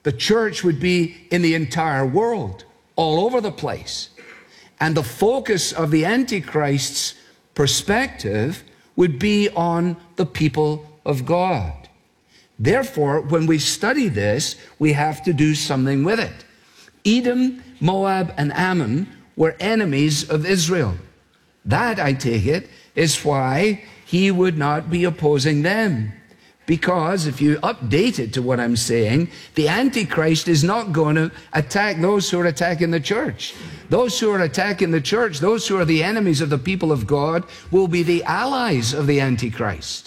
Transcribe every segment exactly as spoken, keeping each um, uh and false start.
The church would be in the entire world, all over the place. And the focus of the Antichrist's perspective would be on the people of God. Therefore, when we study this, we have to do something with it. Edom, Moab, and Ammon were enemies of Israel. That, I take it, is why he would not be opposing them. Because if you update it to what I'm saying, the Antichrist is not going to attack those who are attacking the church. Those who are attacking the church, those who are the enemies of the people of God, will be the allies of the Antichrist.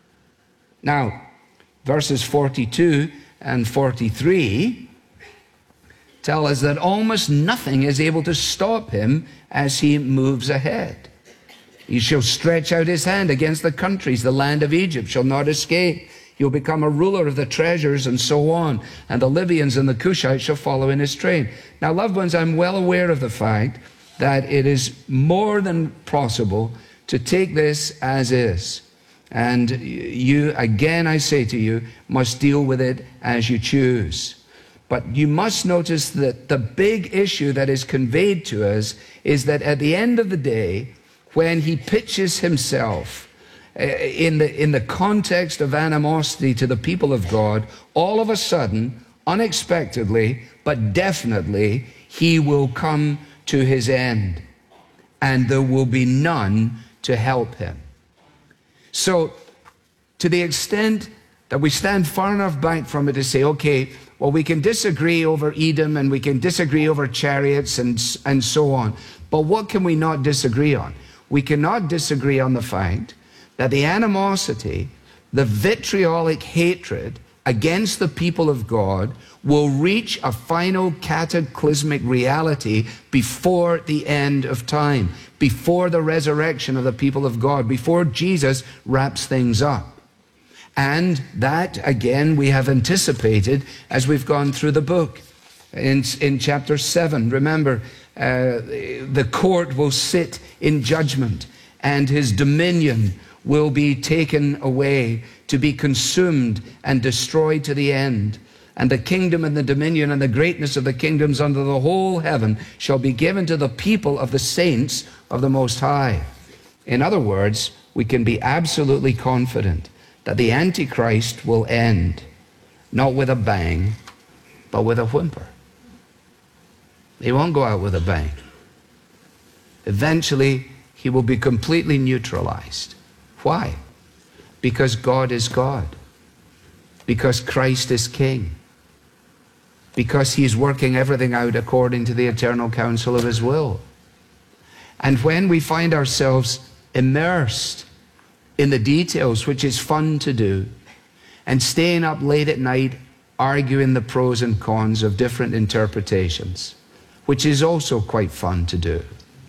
Now, verses forty-two and forty-three tell us that almost nothing is able to stop him as he moves ahead. He shall stretch out his hand against the countries. The land of Egypt shall not escape. He'll become a ruler of the treasures, and so on. And the Libyans and the Cushites shall follow in his train. Now, loved ones, I'm well aware of the fact that it is more than possible to take this as is. And you, again, I say to you, must deal with it as you choose. But you must notice that the big issue that is conveyed to us is that at the end of the day, when he pitches himself in the, in the context of animosity to the people of God, all of a sudden, unexpectedly, but definitely, he will come to his end. And there will be none to help him. So, to the extent that we stand far enough back from it to say, okay, well, we can disagree over Edom and we can disagree over chariots and, and so on. But what can we not disagree on? We cannot disagree on the fact that the animosity, the vitriolic hatred against the people of God will reach a final cataclysmic reality before the end of time, before the resurrection of the people of God, before Jesus wraps things up. And that, again, we have anticipated as we've gone through the book. In, in chapter seven, remember, uh, the court will sit in judgment, and his dominion will be taken away to be consumed and destroyed to the end. And the kingdom and the dominion and the greatness of the kingdoms under the whole heaven shall be given to the people of the saints of the Most High. In other words, we can be absolutely confident that the Antichrist will end, not with a bang, but with a whimper. He won't go out with a bang. Eventually, he will be completely neutralized. Why? Because God is God. Because Christ is King. Because he's working everything out according to the eternal counsel of his will. And when we find ourselves immersed in the details, which is fun to do, and staying up late at night arguing the pros and cons of different interpretations, which is also quite fun to do,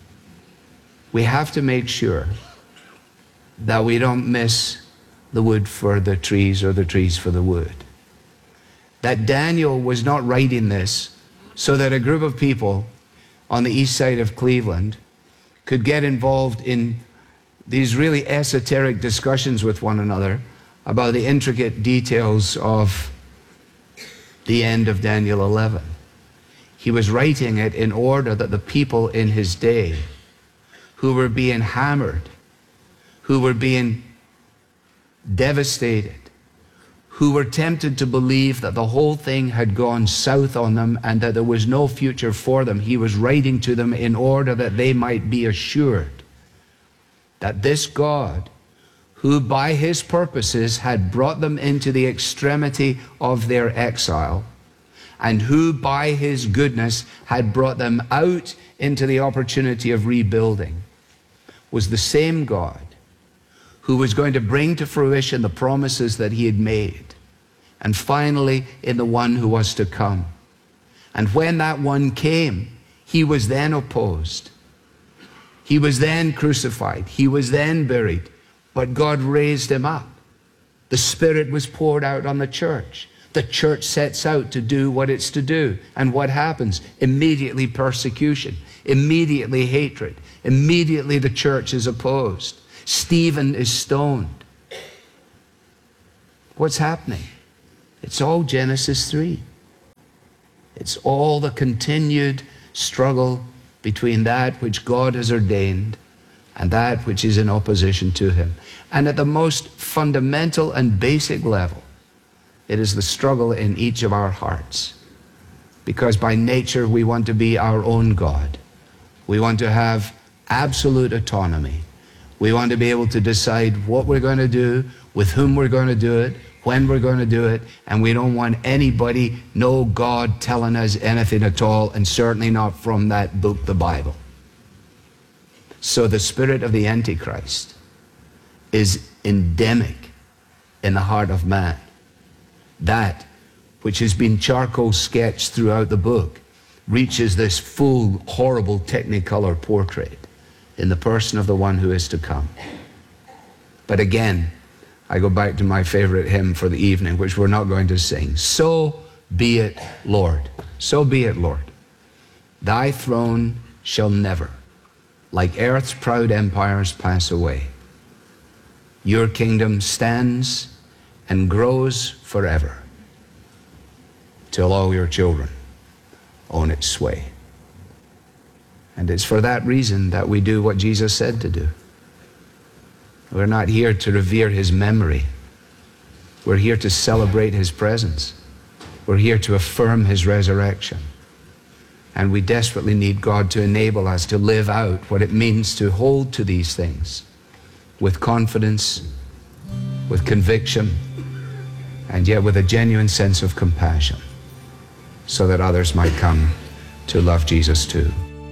we have to make sure that we don't miss the wood for the trees or the trees for the wood. That Daniel was not writing this so that a group of people on the east side of Cleveland could get involved in these really esoteric discussions with one another about the intricate details of the end of Daniel eleven. He was writing it in order that the people in his day who were being hammered, who were being devastated, who were tempted to believe that the whole thing had gone south on them and that there was no future for them, he was writing to them in order that they might be assured that this God, who by his purposes had brought them into the extremity of their exile, and who by his goodness had brought them out into the opportunity of rebuilding, was the same God who was going to bring to fruition the promises that he had made, and finally in the one who was to come. And when that one came, he was then opposed. He was then crucified. He was then buried. But God raised him up. The Spirit was poured out on the church. The church sets out to do what it's to do. And what happens? Immediately persecution. Immediately hatred. Immediately the church is opposed. Stephen is stoned. What's happening? It's all Genesis three. It's all the continued struggle between that which God has ordained and that which is in opposition to him. And at the most fundamental and basic level, it is the struggle in each of our hearts. Because by nature we want to be our own God. We want to have absolute autonomy. We want to be able to decide what we're going to do, with whom we're going to do it, when we're going to do it, and we don't want anybody, no God, telling us anything at all, and certainly not from that book, the Bible. So the spirit of the Antichrist is endemic in the heart of man. That which has been charcoal sketched throughout the book reaches this full, horrible Technicolor portrait in the person of the one who is to come. But again, I go back to my favorite hymn for the evening, which we're not going to sing. So be it, Lord. So be it, Lord. Thy throne shall never, like earth's proud empires, pass away. Your kingdom stands and grows forever, till all your children own its sway. And it's for that reason that we do what Jesus said to do. We're not here to revere his memory. We're here to celebrate his presence. We're here to affirm his resurrection. And we desperately need God to enable us to live out what it means to hold to these things with confidence, with conviction, and yet with a genuine sense of compassion, so that others might come to love Jesus too.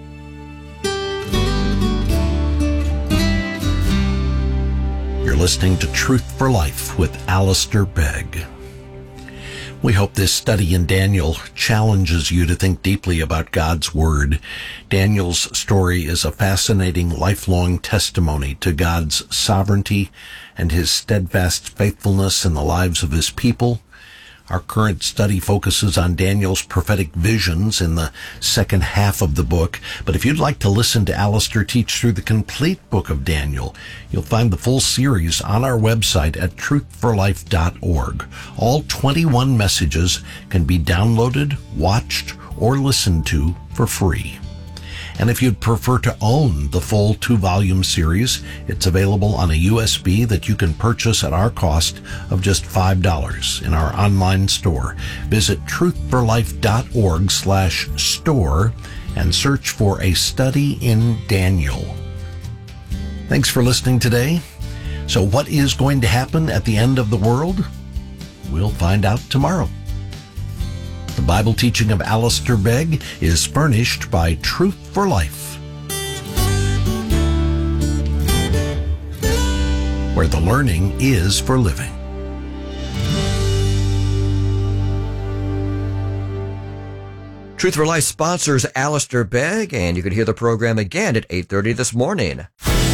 You're listening to Truth for Life with Alistair Begg. We hope this study in Daniel challenges you to think deeply about God's Word. Daniel's story is a fascinating lifelong testimony to God's sovereignty and his steadfast faithfulness in the lives of his people. Our current study focuses on Daniel's prophetic visions in the second half of the book. But if you'd like to listen to Alistair teach through the complete book of Daniel, you'll find the full series on our website at truth for life dot org. All twenty-one messages can be downloaded, watched, or listened to for free. And if you'd prefer to own the full two-volume series, it's available on a U S B that you can purchase at our cost of just five dollars in our online store. Visit truth for life dot org slash store and search for A Study in Daniel. Thanks for listening today. So what is going to happen at the end of the world? We'll find out tomorrow. The Bible teaching of Alistair Begg is furnished by Truth for Life, where the learning is for living. Truth for Life sponsors Alistair Begg, and you can hear the program again at eight thirty this morning.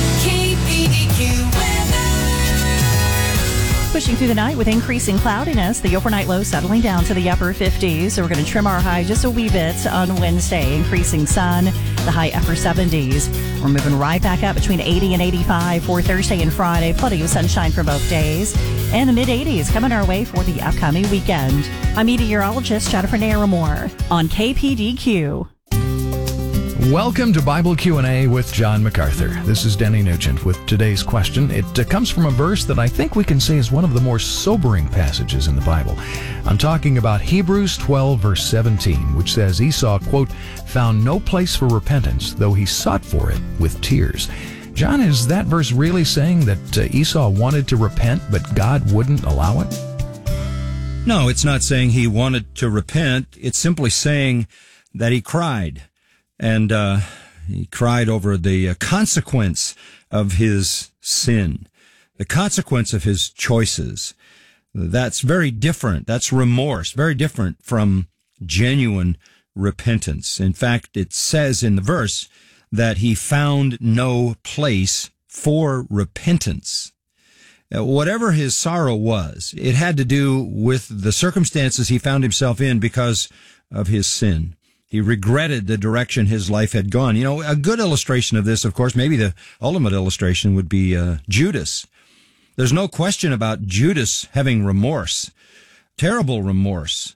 Pushing through the night with increasing cloudiness, the overnight low settling down to the upper fifties. So we're going to trim our high just a wee bit on Wednesday. Increasing sun, the high upper seventies. We're moving right back up between eighty and eighty-five for Thursday and Friday. Plenty of sunshine for both days. And the mid eighties coming our way for the upcoming weekend. I'm meteorologist Jennifer Naramore on K P D Q. Welcome to Bible Q and A with John MacArthur. This is Denny Nugent with today's question. It uh, comes from a verse that I think we can say is one of the more sobering passages in the Bible. I'm talking about Hebrews twelve, verse seventeen, which says Esau, quote, found no place for repentance, though he sought for it with tears. John, is that verse really saying that uh, Esau wanted to repent, but God wouldn't allow it? No, it's not saying he wanted to repent. It's simply saying that he cried. And uh, he cried over the uh, consequence of his sin, the consequence of his choices. That's very different. That's remorse, very different from genuine repentance. In fact, it says in the verse that he found no place for repentance. Uh, whatever his sorrow was, it had to do with the circumstances he found himself in because of his sin. He regretted the direction his life had gone. You know, a good illustration of this, of course, maybe the ultimate illustration would be uh, Judas. There's no question about Judas having remorse, terrible remorse.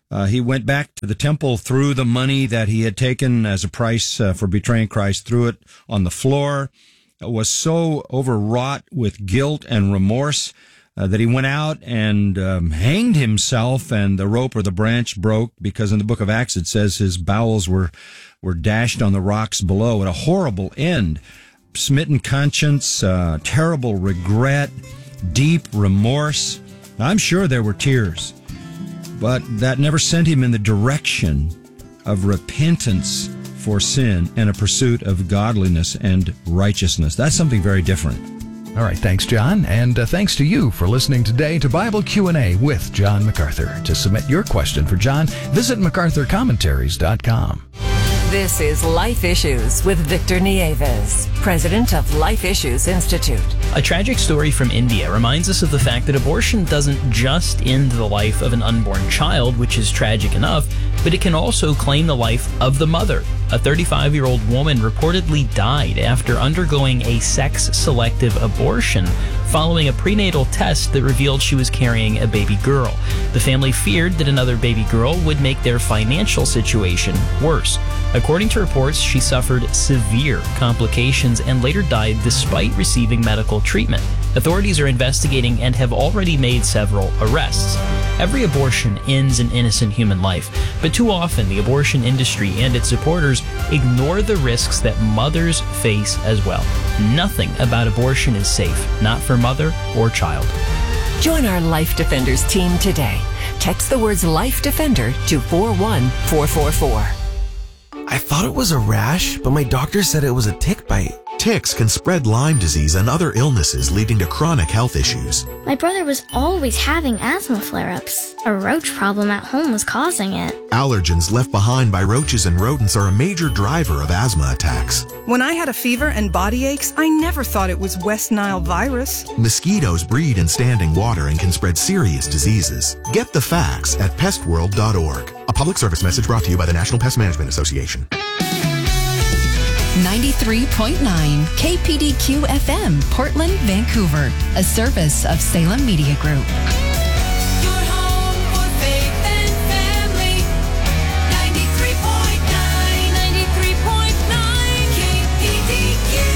Uh, he went back to the temple, threw the money that he had taken as a price uh, for betraying Christ, threw it on the floor, was so overwrought with guilt and remorse uh, that he went out and um, hanged himself, and the rope or the branch broke, because in the book of Acts it says his bowels were, were dashed on the rocks below. At a horrible end. Smitten conscience, uh, terrible regret, deep remorse. I'm sure there were tears, but that never sent him in the direction of repentance for sin and a pursuit of godliness and righteousness. That's something very different. All right, thanks, John. And uh, thanks to you for listening today to Bible Q and A with John MacArthur. To submit your question for John, visit macarthur commentaries dot com. This is Life Issues with Victor Nieves, president of Life Issues Institute. A tragic story from India reminds us of the fact that abortion doesn't just end the life of an unborn child, which is tragic enough, but it can also claim the life of the mother. A thirty-five-year-old woman reportedly died after undergoing a sex-selective abortion following a prenatal test that revealed she was carrying a baby girl. The family feared that another baby girl would make their financial situation worse. According to reports, she suffered severe complications and later died despite receiving medical treatment. Authorities are investigating and have already made several arrests. Every abortion ends an innocent human life, but too often the abortion industry and its supporters ignore the risks that mothers face as well. Nothing about abortion is safe, not for mother or child. Join our Life Defenders team today. Text the words Life Defender to four one four four four. I thought it was a rash, but my doctor said it was a tick bite. Ticks can spread Lyme disease and other illnesses, leading to chronic health issues. My brother was always having asthma flare-ups. A roach problem at home was causing it. Allergens left behind by roaches and rodents are a major driver of asthma attacks. When I had a fever and body aches, I never thought it was West Nile virus. Mosquitoes breed in standing water and can spread serious diseases. Get the facts at pest world dot org. A public service message brought to you by the National Pest Management Association. ninety-three point nine K P D Q F M, Portland, Vancouver, a service of Salem Media Group. Your home for faith and family. ninety-three point nine, ninety-three point nine K P D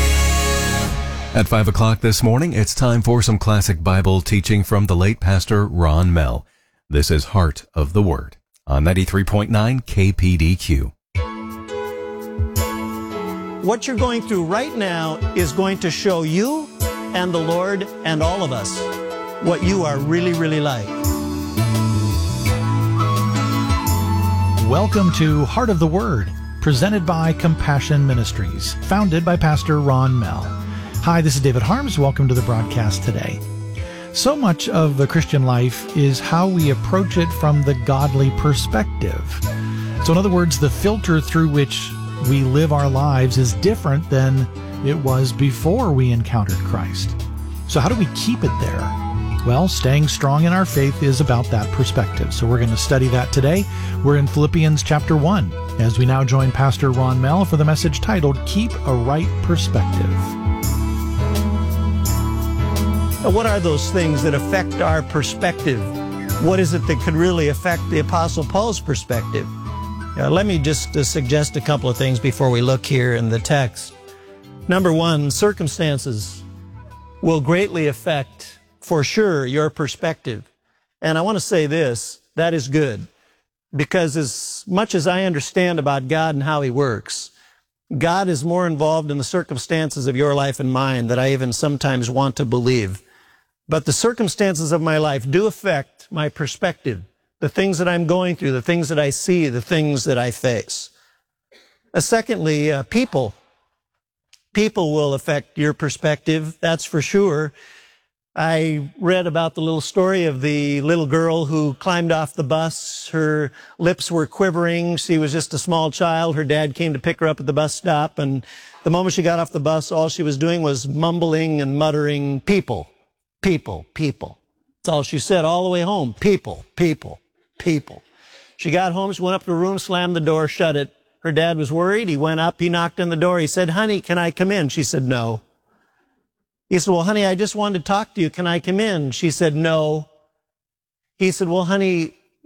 Q. At five o'clock this morning, it's time for some classic Bible teaching from the late Pastor Ron Mell. This is Heart of the Word on ninety-three point nine K P D Q. What you're going through right now is going to show you and the Lord and all of us what you are really, really like. Welcome to Heart of the Word, presented by Compassion Ministries, founded by Pastor Ron Mell. Hi, this is David Harms. Welcome to the broadcast today. So much of the Christian life is how we approach it from the godly perspective. So in other words, the filter through which we live our lives is different than it was before we encountered Christ. So how do we keep it there? Well, staying strong in our faith is about that perspective. So we're going to study that today. We're in Philippians chapter one, as we now join Pastor Ron Mell for the message titled, Keep a Right Perspective. What are those things that affect our perspective? What is it that could really affect the Apostle Paul's perspective? Uh, let me just uh, suggest a couple of things before we look here in the text. Number one, circumstances will greatly affect, for sure, your perspective. And I want to say this, that is good. Because as much as I understand about God and how He works, God is more involved in the circumstances of your life and mine than I even sometimes want to believe. But the circumstances of my life do affect my perspective. The things that I'm going through, the things that I see, the things that I face. Uh, secondly, uh, people. People will affect your perspective, that's for sure. I read about the little story of the little girl who climbed off the bus. Her lips were quivering. She was just a small child. Her dad came to pick her up at the bus stop, and the moment she got off the bus, all she was doing was mumbling and muttering, people, people, people. That's all she said all the way home, people, people. People. She got home, she went up to her room, slammed the door, shut it. Her dad was worried. He went up, he knocked on the door. He said, honey, can I come in? She said, no. He said, well, honey, I just wanted to talk to you. Can I come in? She said, no. He said, well, honey,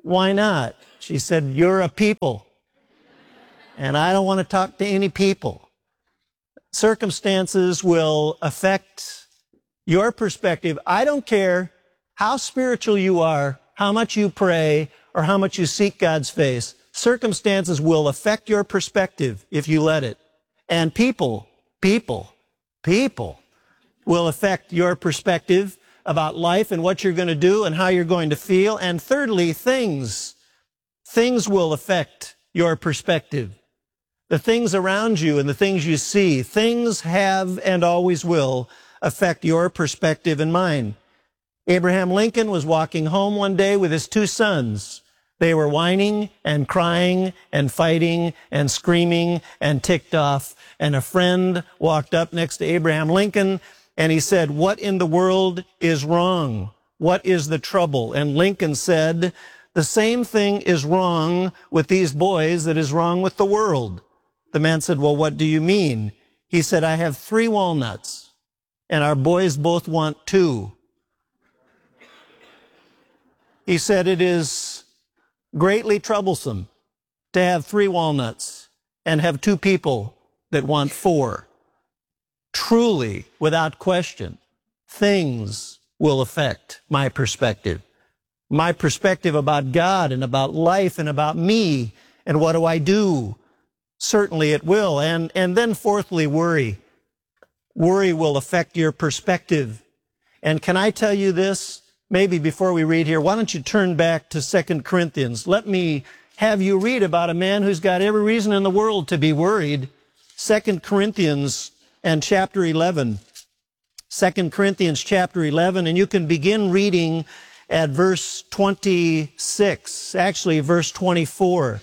Why not? She said, you're a people, and I don't want to talk to any people. Circumstances will affect your perspective. I don't care how spiritual you are, how much you pray, or how much you seek God's face. Circumstances will affect your perspective if you let it. And people, people, people will affect your perspective about life and what you're going to do and how you're going to feel. And thirdly, things. Things will affect your perspective. The things around you and the things you see, things have and always will affect your perspective and mine. Abraham Lincoln was walking home one day with his two sons. They were whining and crying and fighting and screaming and ticked off. And a friend walked up next to Abraham Lincoln and he said, what in the world is wrong? What is the trouble? And Lincoln said, the same thing is wrong with these boys that is wrong with the world. The man said, well, what do you mean? He said, I have three walnuts and our boys both want two. He said, it is greatly troublesome to have three walnuts and have two people that want four. Truly, without question, things will affect my perspective. My perspective about God and about life and about me and what do I do? Certainly it will. And, and then fourthly, worry. Worry will affect your perspective. And can I tell you this? Maybe before we read here, why don't you turn back to Second Corinthians? Let me have you read about a man who's got every reason in the world to be worried. Second Corinthians and chapter eleven. Second Corinthians chapter eleven, and you can begin reading at verse twenty-six, actually verse twenty-four.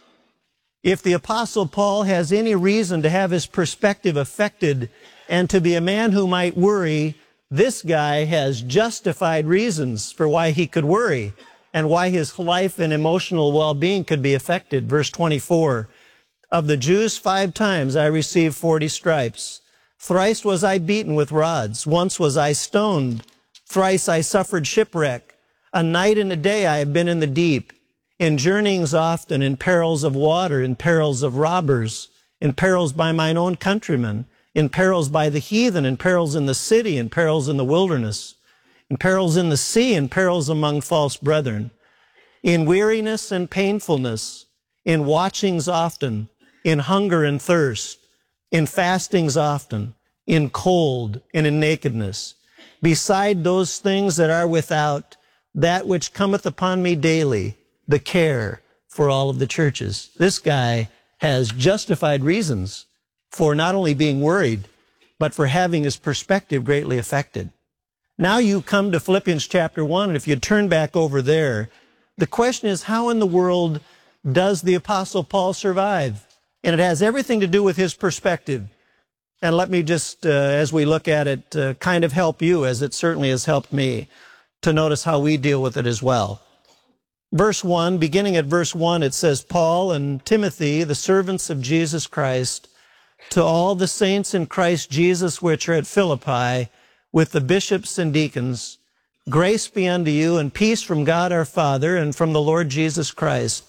If the Apostle Paul has any reason to have his perspective affected and to be a man who might worry, this guy has justified reasons for why he could worry and why his life and emotional well-being could be affected. Verse twenty-four, of the Jews five times I received forty stripes. Thrice was I beaten with rods. Once was I stoned. Thrice I suffered shipwreck. A night and a day I have been in the deep, in journeyings often, in perils of water, in perils of robbers, in perils by mine own countrymen, in perils by the heathen, in perils in the city, in perils in the wilderness, in perils in the sea, in perils among false brethren, in weariness and painfulness, in watchings often, in hunger and thirst, in fastings often, in cold and in nakedness, beside those things that are without, that which cometh upon me daily, the care for all of the churches. This guy has justified reasons for not only being worried, but for having his perspective greatly affected. Now you come to Philippians chapter one, and if you turn back over there, the question is, how in the world does the Apostle Paul survive? And it has everything to do with his perspective. And let me just, uh, as we look at it, uh, kind of help you, as it certainly has helped me, to notice how we deal with it as well. Verse one, beginning at verse one, it says, Paul and Timothy, the servants of Jesus Christ, to all the saints in Christ Jesus which are at Philippi, with the bishops and deacons, grace be unto you and peace from God our Father and from the Lord Jesus Christ.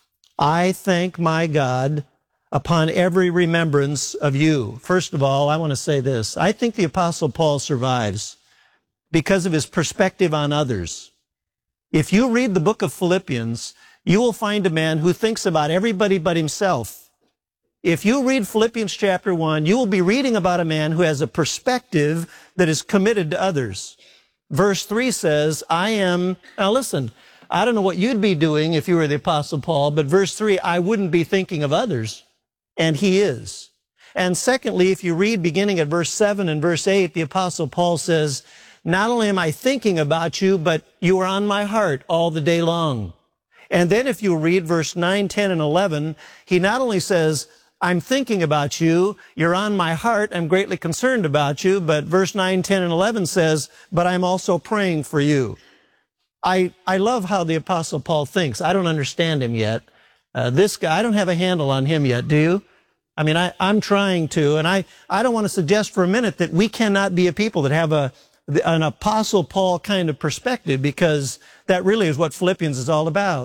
I thank my God upon every remembrance of you. First of all, I want to say this. I think the Apostle Paul survives because of his perspective on others. If you read the book of Philippians, you will find a man who thinks about everybody but himself. If you read Philippians chapter one, you will be reading about a man who has a perspective that is committed to others. Verse three says, I am, now listen, I don't know what you'd be doing if you were the Apostle Paul, but verse three, I wouldn't be thinking of others. And he is. And secondly, if you read beginning at verse seven and verse eight, the Apostle Paul says, not only am I thinking about you, but you are on my heart all the day long. And then if you read verse nine, ten, and eleven, he not only says, I'm thinking about you, you're on my heart, I'm greatly concerned about you, but verse nine, ten, and eleven says, but I'm also praying for you. I, I love how the Apostle Paul thinks. I don't understand him yet. Uh, this guy, I don't have a handle on him yet, do you? I mean, I, I'm trying to, and I, I don't want to suggest for a minute that we cannot be a people that have a an Apostle Paul kind of perspective, because that really is what Philippians is all about.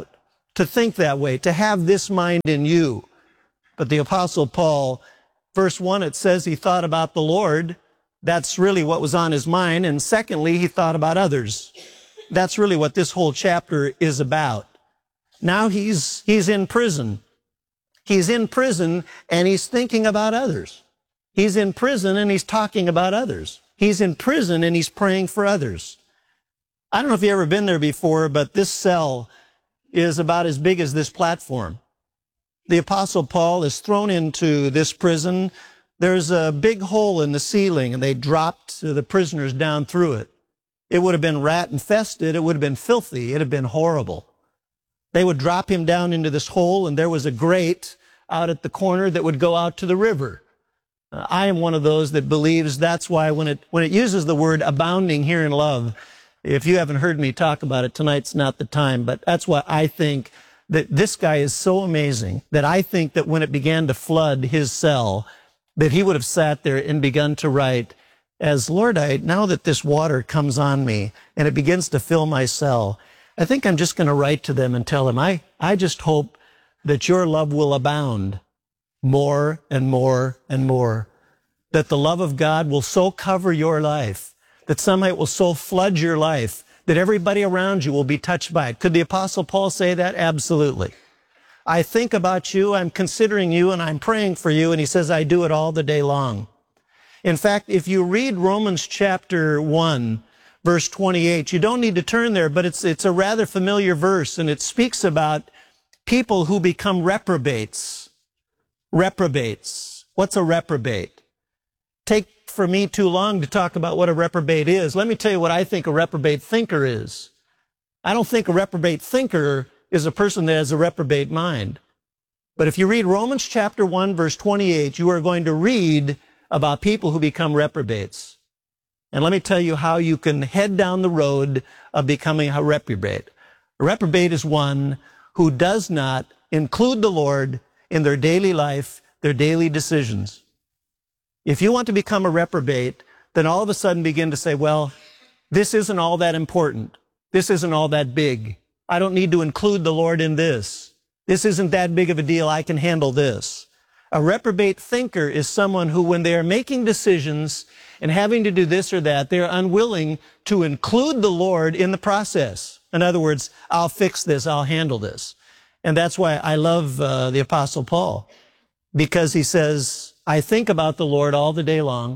to think that way, to have this mind in you. But the Apostle Paul, verse one, it says he thought about the Lord. That's really what was on his mind. And secondly, he thought about others. That's really what this whole chapter is about. Now he's, he's in prison. He's in prison and he's thinking about others. He's in prison and he's talking about others. He's in prison and he's praying for others. I don't know if you've ever been there before, but this cell is about as big as this platform. The Apostle Paul is thrown into this prison. There's a big hole in the ceiling, and they dropped the prisoners down through it. It would have been rat infested. It would have been filthy. It would have been horrible. They would drop him down into this hole, and there was a grate out at the corner that would go out to the river. Uh, I am one of those that believes that's why when it, when it uses the word abounding here in love, if you haven't heard me talk about it, tonight's not the time, but that's why I think that this guy is so amazing that I think that when it began to flood his cell, that he would have sat there and begun to write, as Lord, I, now that this water comes on me and it begins to fill my cell, I think I'm just going to write to them and tell them, I, I just hope that your love will abound more and more and more, that the love of God will so cover your life, that somehow it will so flood your life that everybody around you will be touched by it. Could the Apostle Paul say that? Absolutely. I think about you, I'm considering you, and I'm praying for you, and he says, I do it all the day long. In fact, if you read Romans chapter one, verse twenty-eight, you don't need to turn there, but it's, it's a rather familiar verse, and it speaks about people who become reprobates. Reprobates. What's a reprobate? Take for me too long to talk about what a reprobate is. Let me tell you what I think a reprobate thinker is. I don't think a reprobate thinker is a person that has a reprobate mind. But if you read Romans chapter one, verse twenty-eight, you are going to read about people who become reprobates. And let me tell you how you can head down the road of becoming a reprobate. A reprobate is one who does not include the Lord in their daily life, their daily decisions. If you want to become a reprobate, then all of a sudden begin to say, well, this isn't all that important. This isn't all that big. I don't need to include the Lord in this. This isn't that big of a deal. I can handle this. A reprobate thinker is someone who, when they are making decisions and having to do this or that, they're unwilling to include the Lord in the process. In other words, I'll fix this. I'll handle this. And that's why I love uh, the Apostle Paul, because he says, I think about the Lord all the day long.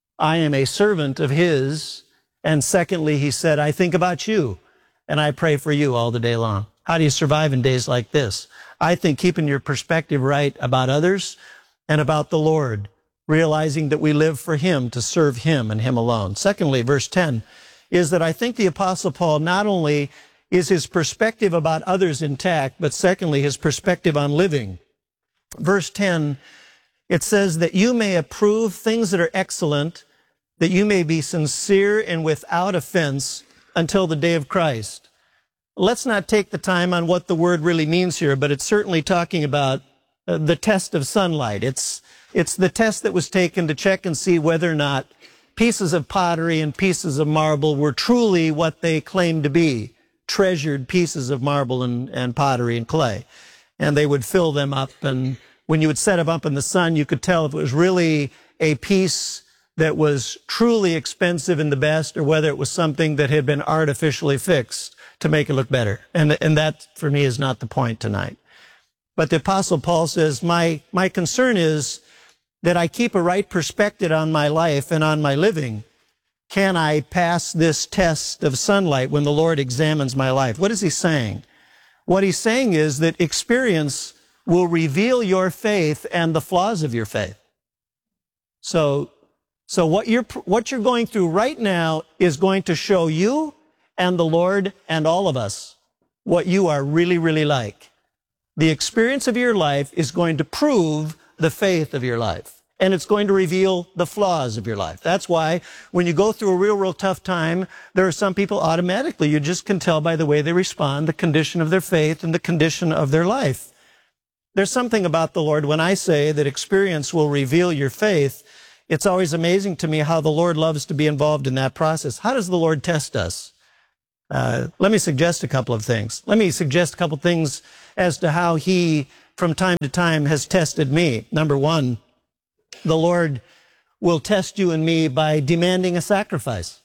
I am a servant of his. And secondly, he said, I think about you and I pray for you all the day long. How do you survive in days like this? I think keeping your perspective right about others and about the Lord, realizing that we live for him, to serve him and him alone. Secondly, verse ten is that I think the Apostle Paul not only is his perspective about others intact, but secondly, his perspective on living. Verse ten, it says that you may approve things that are excellent, that you may be sincere and without offense until the day of Christ. Let's not take the time on what the word really means here, but it's certainly talking about uh, the test of sunlight. It's, it's the test that was taken to check and see whether or not pieces of pottery and pieces of marble were truly what they claimed to be, treasured pieces of marble and, and pottery and clay. And they would fill them up, and when you would set them up in the sun, you could tell if it was really a piece that was truly expensive and the best, or whether it was something that had been artificially fixed to make it look better. And, and that, for me, is not the point tonight. But the Apostle Paul says, my, my concern is that I keep a right perspective on my life and on my living. Can I pass this test of sunlight when the Lord examines my life? What is he saying? What he's saying is that experience will reveal your faith and the flaws of your faith. So, so what you're, what you're going through right now is going to show you and the Lord and all of us what you are really, really like. The experience of your life is going to prove the faith of your life, and it's going to reveal the flaws of your life. That's why when you go through a real, real tough time, there are some people automatically, you just can tell by the way they respond, the condition of their faith and the condition of their life. There's something about the Lord when I say that experience will reveal your faith. It's always amazing to me how the Lord loves to be involved in that process. How does the Lord test us? Uh, let me suggest a couple of things. Let me suggest a couple of things as to how he, from time to time, has tested me. Number one, the Lord will test you and me by demanding a sacrifice.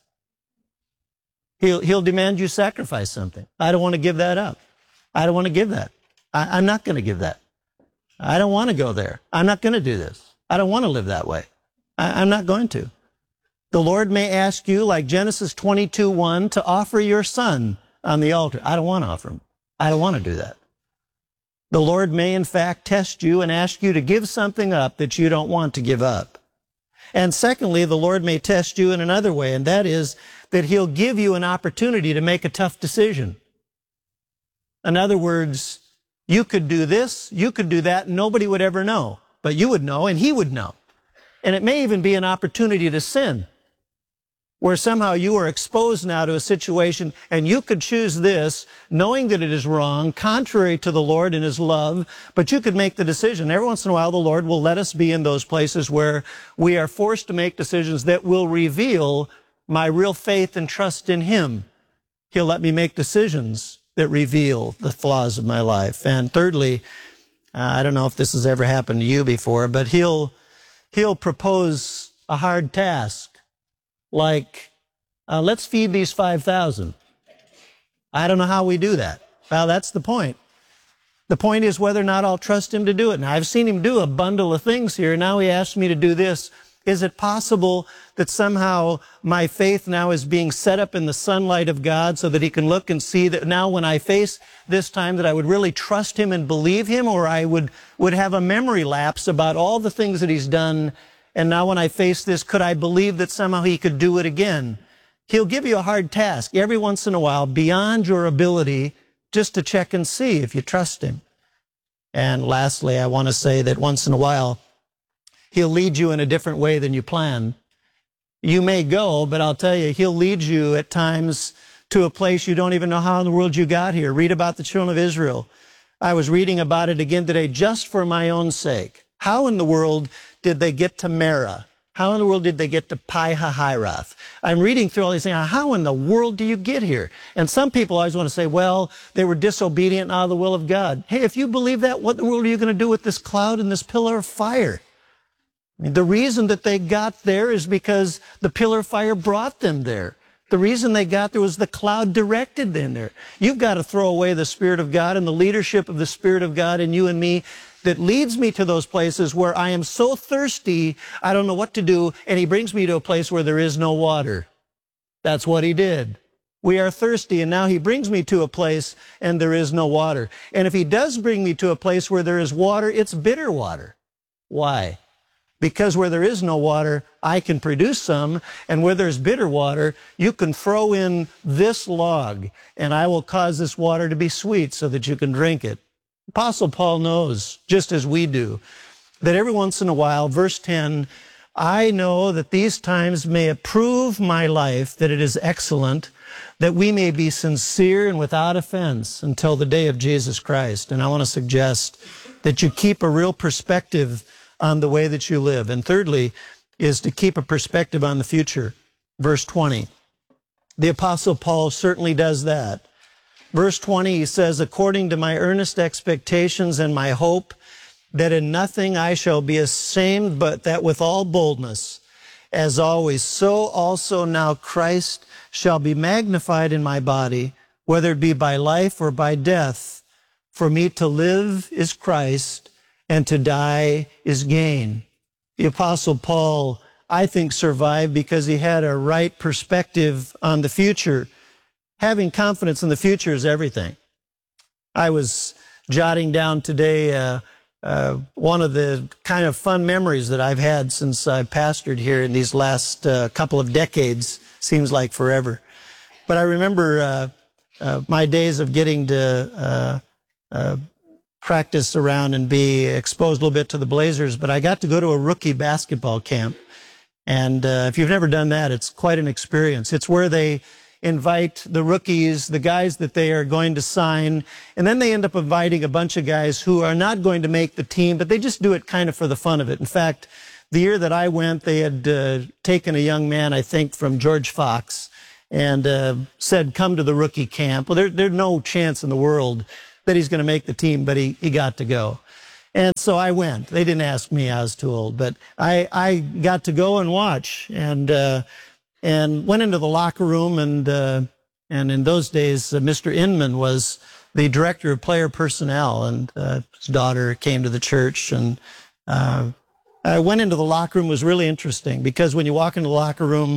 He'll, he'll demand you sacrifice something. I don't want to give that up. I don't want to give that. I, I'm not going to give that. I don't want to go there. I'm not going to do this. I don't want to live that way. I, I'm not going to. The Lord may ask you, like Genesis twenty-two one, to offer your son on the altar. I don't want to offer him. I don't want to do that. The Lord may, in fact, test you and ask you to give something up that you don't want to give up. And secondly, the Lord may test you in another way, and that is that he'll give you an opportunity to make a tough decision. In other words, you could do this, you could do that, and nobody would ever know. But you would know, and he would know. And it may even be an opportunity to sin, where somehow you are exposed now to a situation and you could choose this, knowing that it is wrong, contrary to the Lord and his love, but you could make the decision. Every once in a while, the Lord will let us be in those places where we are forced to make decisions that will reveal my real faith and trust in him. He'll let me make decisions that reveal the flaws of my life. And thirdly, uh, I don't know if this has ever happened to you before, but he'll, he'll propose a hard task. Like, uh, let's feed these five thousand. I don't know how we do that. Well, that's the point. The point is whether or not I'll trust him to do it. Now, I've seen him do a bundle of things here. Now he asks me to do this. Is it possible that somehow my faith now is being set up in the sunlight of God so that he can look and see that now when I face this time that I would really trust him and believe him, or I would, would have a memory lapse about all the things that he's done. And now when I face this, could I believe that somehow he could do it again? He'll give you a hard task every once in a while beyond your ability just to check and see if you trust him. And lastly, I want to say that once in a while, he'll lead you in a different way than you plan. You may go, but I'll tell you, he'll lead you at times to a place you don't even know how in the world you got here. Read about the children of Israel. I was reading about it again today just for my own sake. How in the world did they get to Marah? How in the world did they get to Pi-hahiroth? I'm reading through all these things. How in the world do you get here? And some people always want to say, well, they were disobedient and out of the will of God. Hey, if you believe that, what in the world are you going to do with this cloud and this pillar of fire? I mean, the reason that they got there is because the pillar of fire brought them there. The reason they got there was the cloud directed them there. You've got to throw away the Spirit of God and the leadership of the Spirit of God in you and me that leads me to those places where I am so thirsty, I don't know what to do, and he brings me to a place where there is no water. That's what he did. We are thirsty, and now he brings me to a place and there is no water. And if he does bring me to a place where there is water, it's bitter water. Why? Because where there is no water, I can produce some, and where there's bitter water, you can throw in this log, and I will cause this water to be sweet so that you can drink it. Apostle Paul knows, just as we do, that every once in a while, verse ten, I know that these times may approve my life, that it is excellent, that we may be sincere and without offense until the day of Jesus Christ. And I want to suggest that you keep a real perspective on the way that you live. And thirdly, is to keep a perspective on the future. Verse twenty. The Apostle Paul certainly does that. Verse twenty, he says, according to my earnest expectations and my hope, that in nothing I shall be ashamed, but that with all boldness, as always, so also now Christ shall be magnified in my body, whether it be by life or by death. For me to live is Christ, and to die is gain. The Apostle Paul, I think, survived because he had a right perspective on the future. Having confidence in the future is everything. I was jotting down today uh, uh, one of the kind of fun memories that I've had since I pastored here in these last uh, couple of decades. Seems like forever. But I remember uh, uh, my days of getting to uh, uh, practice around and be exposed a little bit to the Blazers, but I got to go to a rookie basketball camp. And uh, if you've never done that, it's quite an experience. It's where they invite the rookies, the guys that they are going to sign, and then they end up inviting a bunch of guys who are not going to make the team, but they just do it kind of for the fun of it. In fact, the year that I went, they had uh, taken a young man, I think, from George Fox, and uh, said, come to the rookie camp. Well, there, there's no chance in the world that he's going to make the team, but he, he got to go. And so I went. They didn't ask me, I was too old, but I, I got to go and watch, and uh, and went into the locker room, and uh, and in those days, uh, Mister Inman was the director of player personnel, and uh, his daughter came to the church, and uh, I went into the locker room. It was really interesting, because when you walk into the locker room,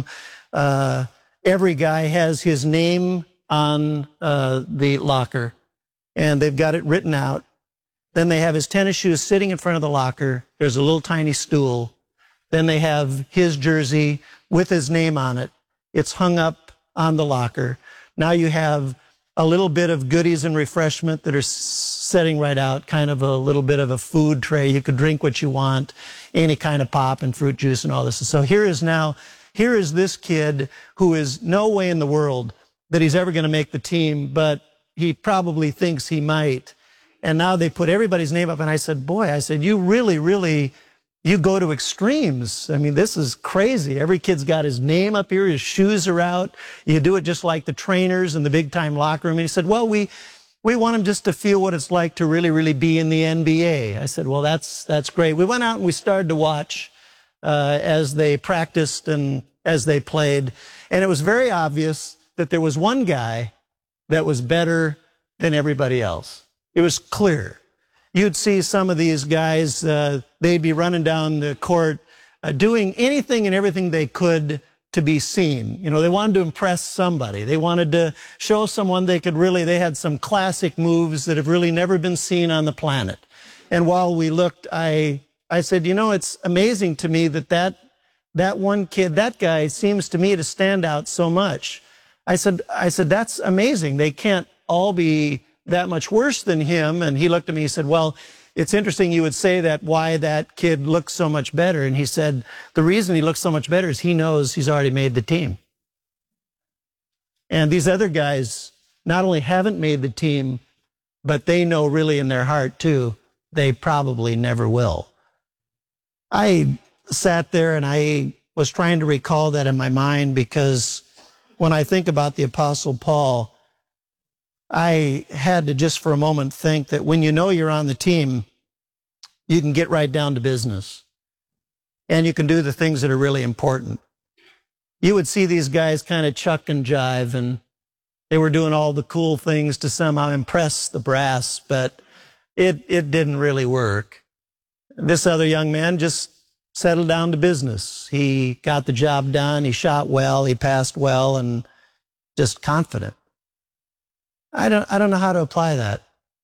uh, every guy has his name on uh, the locker, and they've got it written out. Then they have his tennis shoes sitting in front of the locker. There's a little tiny stool. Then they have his jersey with his name on it. It's hung up on the locker. Now you have a little bit of goodies and refreshment that are setting right out, kind of a little bit of a food tray. You could drink what you want, any kind of pop and fruit juice and all this. So here is now, here is this kid who is no way in the world that he's ever going to make the team, but he probably thinks he might. And now they put everybody's name up. And I said, boy, I said, you really, really, you go to extremes. I mean, this is crazy. Every kid's got his name up here. His shoes are out. You do it just like the trainers in the big time locker room. And he said, well, we, we want him just to feel what it's like to really, really be in the N B A. I said, well, that's, that's great. We went out and we started to watch uh, as they practiced and as they played. And it was very obvious that there was one guy that was better than everybody else. It was clear. You'd see some of these guys, uh, they'd be running down the court, uh, doing anything and everything they could to be seen. You know, they wanted to impress somebody. They wanted to show someone they could really, they had some classic moves that have really never been seen on the planet. And while we looked, I, I said, you know, it's amazing to me that that, that one kid, that guy seems to me to stand out so much. I said, I said, that's amazing. They can't all be that much worse than him. And he looked at me, he said, well, it's interesting you would say that, why that kid looks so much better. And he said, the reason he looks so much better is he knows he's already made the team. And these other guys not only haven't made the team, but they know really in their heart too, they probably never will. I sat there and I was trying to recall that in my mind, because when I think about the Apostle Paul, I had to just for a moment think that when you know you're on the team, you can get right down to business and you can do the things that are really important. You would see these guys kind of chuck and jive, and they were doing all the cool things to somehow impress the brass, but it, it didn't really work. This other young man just settled down to business. He got the job done. He shot well. He passed well, and just confident. I don't, I don't know how to apply that,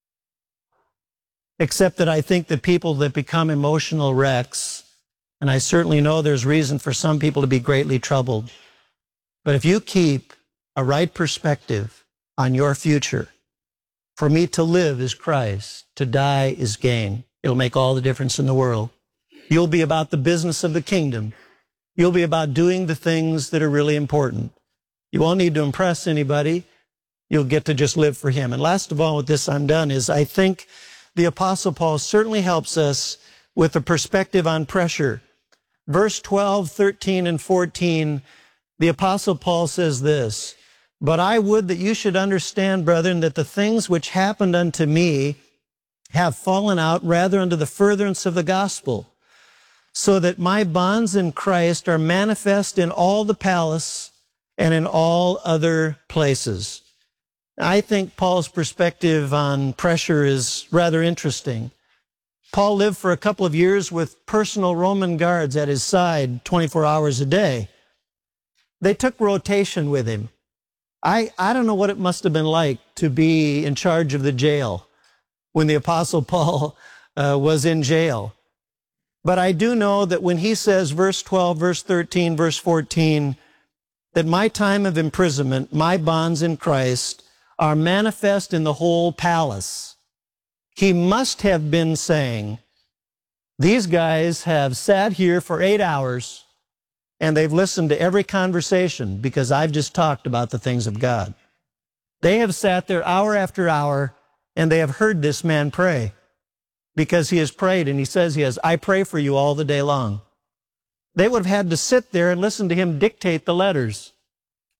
except that I think that people that become emotional wrecks, and I certainly know there's reason for some people to be greatly troubled, but if you keep a right perspective on your future, for me to live is Christ, to die is gain. It'll make all the difference in the world. You'll be about the business of the kingdom. You'll be about doing the things that are really important. You won't need to impress anybody. You'll get to just live for him. And last of all, with this I'm done, is I think the Apostle Paul certainly helps us with a perspective on pressure. Verse twelve, thirteen, and fourteen, the Apostle Paul says this, but I would that you should understand, brethren, that the things which happened unto me have fallen out rather unto the furtherance of the gospel, so that my bonds in Christ are manifest in all the palace and in all other places. I think Paul's perspective on pressure is rather interesting. Paul lived for a couple of years with personal Roman guards at his side twenty-four hours a day. They took rotation with him. I, I don't know what it must have been like to be in charge of the jail when the Apostle Paul uh, was in jail. But I do know that when he says, verse twelve, verse thirteen, verse fourteen, that my time of imprisonment, my bonds in Christ, are manifest in the whole palace. He must have been saying, these guys have sat here for eight hours and they've listened to every conversation because I've just talked about the things of God. They have sat there hour after hour and they have heard this man pray because he has prayed, and he says he has, I pray for you all the day long. They would have had to sit there and listen to him dictate the letters.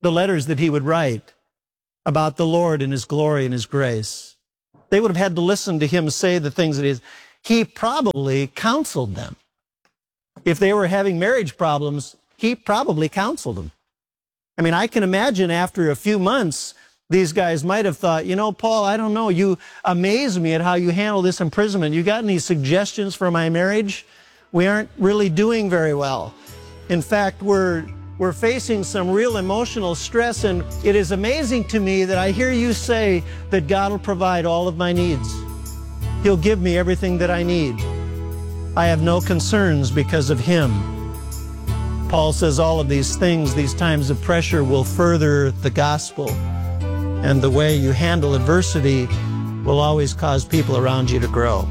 the letters that he would write about the Lord and his glory and his grace. They would have had to listen to him say the things that he is. He probably counseled them. If they were having marriage problems, he probably counseled them. I mean, I can imagine after a few months, these guys might have thought, you know, Paul, I don't know, you amaze me at how you handle this imprisonment. You got any suggestions for my marriage? We aren't really doing very well. In fact, we're we're facing some real emotional stress, and it is amazing to me that I hear you say that God will provide all of my needs. He'll give me everything that I need. I have no concerns because of him. Paul says all of these things, these times of pressure, will further the gospel. And the way you handle adversity will always cause people around you to grow.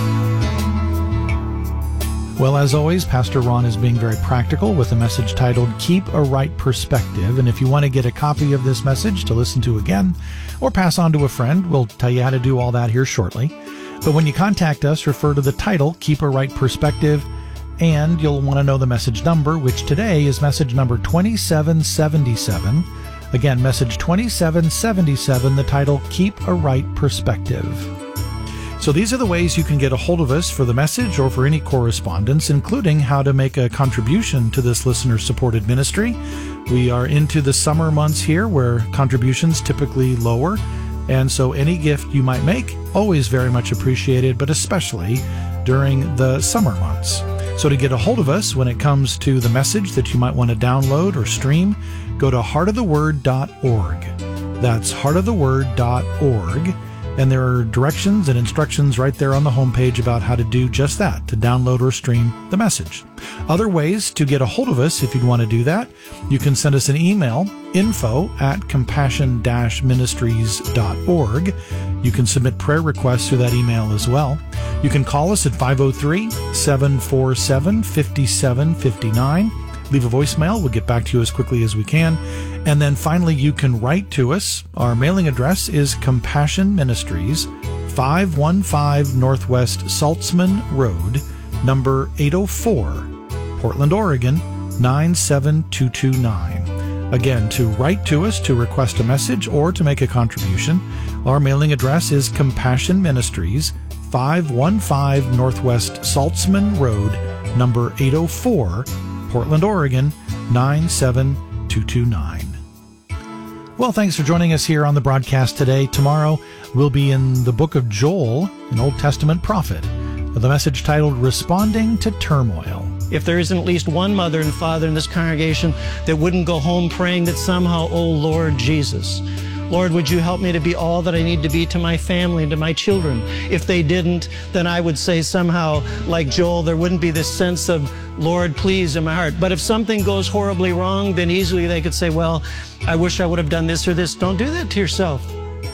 Well, as always, Pastor Ron is being very practical with a message titled Keep a Right Perspective. And if you want to get a copy of this message to listen to again or pass on to a friend, we'll tell you how to do all that here shortly. But when you contact us, refer to the title, Keep a Right Perspective, and you'll want to know the message number, which today is message number twenty-seven seventy-seven. Again, message twenty-seven seventy-seven, the title, Keep a Right Perspective. So these are the ways you can get a hold of us for the message or for any correspondence, including how to make a contribution to this listener-supported ministry. We are into the summer months here where contributions typically lower, and so any gift you might make, always very much appreciated, but especially during the summer months. So to get a hold of us when it comes to the message that you might want to download or stream, go to heart of the word dot org. That's heart of the word dot org. And there are directions and instructions right there on the homepage about how to do just that, to download or stream the message. Other ways to get a hold of us if you'd want to do that, you can send us an email, info at compassion dash ministries dot org. You can submit prayer requests through that email as well. You can call us at five oh three, seven four seven, five seven five nine. Leave a voicemail. We'll get back to you as quickly as we can. And then finally, you can write to us. Our mailing address is Compassion Ministries, five one five Northwest Saltzman Road, number eight oh four, Portland, Oregon, nine seven two two nine. Again, to write to us to request a message or to make a contribution, our mailing address is Compassion Ministries, five one five Northwest Saltzman Road, number eight oh four, Portland, Oregon, nine seven two two nine. Well, thanks for joining us here on the broadcast today. Tomorrow, we'll be in the book of Joel, an Old Testament prophet, with a message titled Responding to Turmoil. If there isn't at least one mother and father in this congregation that wouldn't go home praying that somehow, oh Lord Jesus, Lord, would you help me to be all that I need to be to my family and to my children? If they didn't, then I would say somehow, like Joel, there wouldn't be this sense of, Lord, please, in my heart. But if something goes horribly wrong, then easily they could say, well, I wish I would have done this or this. Don't do that to yourself.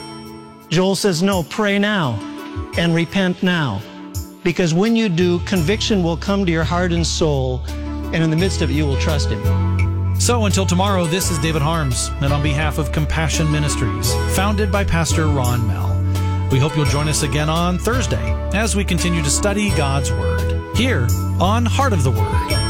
Joel says, no, pray now and repent now. Because when you do, conviction will come to your heart and soul, and in the midst of it, you will trust Him. So until tomorrow, this is David Harms, and on behalf of Compassion Ministries, founded by Pastor Ron Mell, we hope you'll join us again on Thursday as we continue to study God's Word here on Heart of the Word.